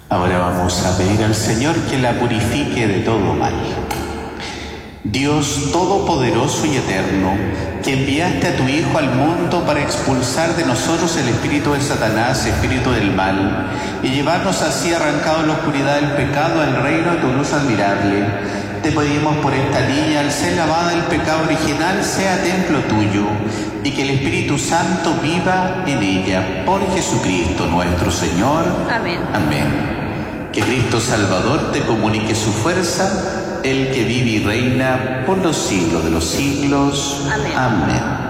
Ahora vamos a pedir al Señor que la purifique de todo mal. Dios Todopoderoso y Eterno, que enviaste a tu Hijo al mundo para expulsar de nosotros el espíritu de Satanás, espíritu del mal, y llevarnos así arrancado de la oscuridad del pecado al reino de tu luz admirable, te pedimos por esta niña, al ser lavada del pecado original, sea templo tuyo, y que el Espíritu Santo viva en ella, por Jesucristo nuestro Señor. Amén. Amén. Que Cristo Salvador te comunique su fuerza, el que vive y reina por los siglos de los siglos. Amén. Amén.